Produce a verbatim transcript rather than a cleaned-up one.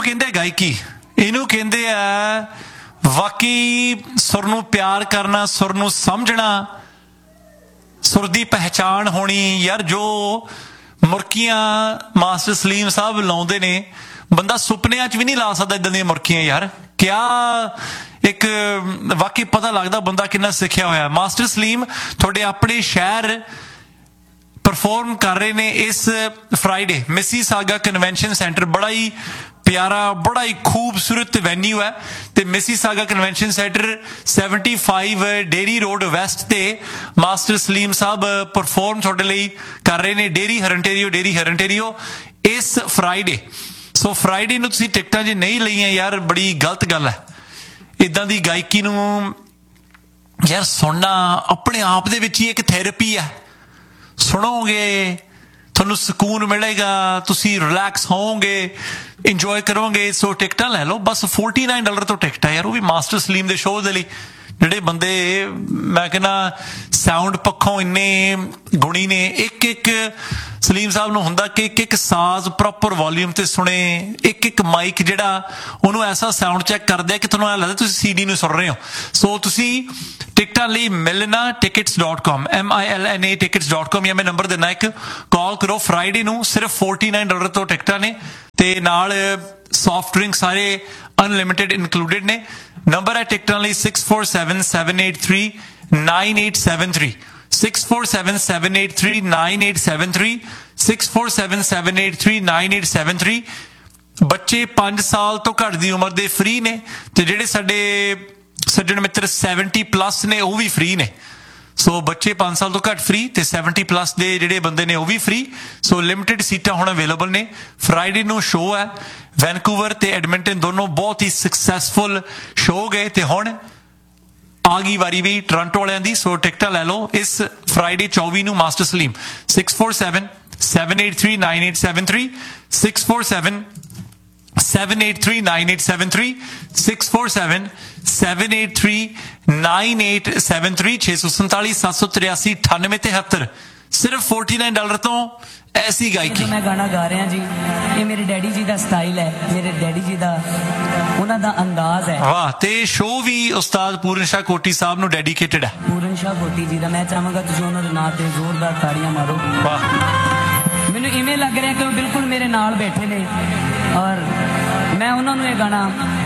ਕਹਿੰਦੇ ਗਾਇਕੀ, ਇਹਨੂੰ ਕਹਿੰਦੇ ਆ ਵਾਕਈ ਸੁਰ ਨੂੰ ਪਿਆਰ ਕਰਨਾ, ਸੁਰ ਨੂੰ ਸਮਝਣਾ, ਸੁਰ ਦੀ ਪਹਿਚਾਣ ਹੋਣੀ। ਯਾਰ ਜੋ ਮੁਰਕੀਆਂ ਮਾਸਟਰ ਸਲੀਮ ਸਾਹਿਬ ਲਾਉਂਦੇ ਨੇ, ਬੰਦਾ ਸੁਪਨਿਆਂ 'ਚ ਵੀ ਨਹੀਂ ਲਾ ਸਕਦਾ ਇੱਦਾਂ ਦੀਆਂ ਮੁਰਕੀਆਂ। ਯਾਰ ਕਿਆ ਇੱਕ ਵਾਕਈ ਪਤਾ ਲੱਗਦਾ ਬੰਦਾ ਕਿੰਨਾ ਸਿੱਖਿਆ ਹੋਇਆ। ਮਾਸਟਰ ਸਲੀਮ ਤੁਹਾਡੇ ਆਪਣੇ ਸ਼ਹਿਰ ਪਰਫੋਰਮ ਕਰ ਰਹੇ ਨੇ ਇਸ ਫਰਾਈਡੇ ਮਿਸੀਸਾਗਾ ਕਨਵੈਨਸ਼ਨ ਸੈਂਟਰ। ਬੜਾ ਹੀ ਪਿਆਰਾ, ਬੜਾ ਹੀ ਖੂਬਸੂਰਤ ਵੈਨਿਊ ਹੈ ਤੇ Mississauga convention centre seventy five dairy road West ਤੇ ਮਾਸਟਰ ਸਲੀਮ ਸਾਹਿਬ ਪਰਫੋਰਮ ਤੁਹਾਡੇ ਲਈ ਕਰ ਰਹੇ ਨੇ। ਡੇਰੀ ਹਰਨਟੇਰੀਓ, ਡੇਰੀ ਹਰਨਟੇਰੀਓ ਇਸ ਫਰਾਈਡੇ। ਸੋ ਫਰਾਈਡੇ ਨੂੰ ਤੁਸੀਂ ਟਿਕਟਾਂ ਜੇ ਨਹੀਂ ਲਈਆਂ, ਯਾਰ ਬੜੀ ਗਲਤ ਗੱਲ ਹੈ। ਇੱਦਾਂ ਦੀ ਗਾਇਕੀ ਨੂੰ ਯਾਰ ਸੁਣਨਾ ਆਪਣੇ ਆਪ ਦੇ ਵਿੱਚ ਹੀ ਇੱਕ ਥੈਰੇਪੀ ਹੈ। ਸੁਣੋਗੇ ਤੁਹਾਨੂੰ ਸਕੂਨ ਮਿਲੇਗਾ, ਤੁਸੀਂ ਰਿਲੈਕਸ ਹੋਵੋਗੇ, ਇੰਜੋਏ ਕਰੋਗੇ। ਸੋ ਟਿਕਟਾਂ ਲੈ ਲਓ, ਬਸ ਫੋਰਟੀ ਨਾਈਨ ਡਾਲਰ ਤੋਂ ਟਿਕਟ ਹੈ ਯਾਰ, ਉਹ ਵੀ ਮਾਸਟਰ ਸਲੀਮ ਦੇ ਸ਼ੋਅ ਦੇ ਲਈ। ਜਿਹੜੇ ਬੰਦੇ ਮੈਂ ਕਹਿੰਦਾ ਸਾਊਂਡ ਪੱਖੋਂ ਇੰਨੇ ਗੁਣੀ ਨੇ, ਇੱਕ ਇੱਕ ਸਲੀਮ ਸਾਹਿਬ ਨੂੰ ਹੁੰਦਾ ਕਿ ਇੱਕ ਇੱਕ ਸਾਜ਼ ਪ੍ਰੋਪਰ ਵੋਲਿਊਮ ਤੇ ਸੁਣੇ, ਇੱਕ ਇੱਕ ਮਾਈਕ ਜਿਹੜਾ ਉਹਨੂੰ ਐਸਾ ਸਾਊਂਡ ਚੈੱਕ ਕਰਦੇ ਕਿ ਤੁਹਾਨੂੰ ਐਂ ਲੱਗਦਾ ਤੁਸੀਂ ਸੀਡੀ ਨੂੰ ਸੁਣ ਰਹੇ ਹੋ। ਸੋ ਤੁਸੀਂ ਟਿਕਟਾਂ ਲਈ ਮਿਲਣਾ ਟਿਕਟਸ ਡੋਟ ਕਾਮ, M I L N A tickets dot ਕਾਮ, ਜਾਂ ਮੈਂ ਨੰਬਰ ਦਿੰਦਾ ਇੱਕ, ਕਾਲ ਕਰੋ। ਫਰਾਈਡੇ ਨੂੰ ਸਿਰਫ ਫੋਰਟੀ ਨਾਈਨ ਡਾਲਰ ਤੋਂ ਟਿਕਟਾਂ ਨੇ ਤੇ ਨਾਲ ਸੌਫਟ ਡਰਿੰਕ ਸਾਰੇ ਅਨਲਿਮਿਟਿਡ ਇਨਕਲੂਡਿਡ ਨੇ। ਨੰਬਰ ਹੈ ਟਿਕਟਾਂ ਲਈ six four seven seven eight three nine eight seven three, six four seven seven eight three nine eight seven three, six four seven seven eight three nine eight seven three. ਬੱਚੇ ਪੰਜ ਸਾਲ ਤੋਂ ਘੱਟ ਦੀ ਉਮਰ ਦੇ ਫ੍ਰੀ ਨੇ ਤੇ ਜਿਹੜੇ ਸਾਡੇ ਸੱਜਣ ਮਿੱਤਰ ਸੈਵਨਟੀ ਪਲੱਸ ਨੇ ਉਹ ਵੀ ਫ੍ਰੀ ਨੇ। ਸੋ ਬੱਚੇ ਪੰਜ ਸਾਲ ਤੋਂ ਘੱਟ ਫ੍ਰੀ ਤੇ ਸੈਵਨਟੀ ਪਲੱਸ ਦੇ ਜਿਹੜੇ ਬੰਦੇ ਨੇ ਉਹ ਵੀ ਫ੍ਰੀ। ਸੋ ਲਿਮਿਟਿਡ ਸੀਟਾਂ ਹੁਣ ਅਵੇਲੇਬਲ ਨੇ। ਫਰਾਈਡੇ ਨੂੰ ਸ਼ੋਅ ਹੈ, ਵੈਨਕੂਵਰ ਤੇ ਐਡਮਿੰਟਨ ਦੋਨੋਂ ਬਹੁਤ ਹੀ ਸਕਸੈਸਫੁਲ ਸ਼ੋਅ ਗਏ ਤੇ ਹੁਣ ਆ ਗਈ ਵਾਰੀ ਵੀ ਟੋਰਾਂਟੋ ਵਾਲਿਆਂ ਦੀ। ਸੋ ਟਿਕਟਾਂ ਲੈ ਲਓ ਇਸ ਫਰਾਈਡੇ ਚੌਵੀ ਨੂੰ master Salim. Six four seven seven eight three nine eight seven three, six four seven seven eight three nine eight seven three, six four seven seven eight three nine eight seven three, ਛੇ ਸੌ ਸੰਤਾਲੀ ਸੱਤ ਸੌ ਤਰਿਆਸੀ ਅਠਾਨਵੇਂ ਤਿਹੱਤਰ। ਸਿਰਫ forty nine dollar ਤੋਂ ਐਸੀ ਗਾਇਕੀ। ਮੈਂ ਗਾਣਾ ਗਾ ਰਿਹਾ ਜੀ, ਇਹ ਮੇਰੇ ਡੈਡੀ ਜੀ ਦਾ ਸਟਾਈਲ ਹੈ, ਮੇਰੇ ਡੈਡੀ ਜੀ ਦਾ ਉਹਨਾਂ ਦਾ ਅੰਦਾਜ਼ ਹੈ। ਵਾਹ। ਤੇ ਸ਼ੋਅ ਵੀ ਉਸਤਾਦ ਪੂਰਨ ਸ਼ਾਹ ਕੋਟੀ ਸਾਹਿਬ ਨੂੰ ਡੈਡੀਕੇਟਡ ਹੈ। ਪੂਰਨ ਸ਼ਾਹ ਕੋਟੀ ਜੀ ਦਾ ਮੈਂ ਚਾਹਾਂਗਾ ਤੁਸੀਂ ਉਹਨਾਂ ਦੇ ਨਾਂ ਤੇ ਜ਼ੋਰਦਾਰ ਤਾੜੀਆਂ ਮਾਰੋ। ਵਾਹ। ਮੈਨੂੰ ਇਵੇਂ ਲੱਗ ਰਿਹਾ ਕਿ ਉਹ ਬਿਲਕੁਲ ਮੇਰੇ ਨਾਲ ਬੈਠੇ ਨੇ ਔਰ ਮੈਂ ਉਹਨਾਂ ਨੂੰ ਇਹ ਗਾਣਾ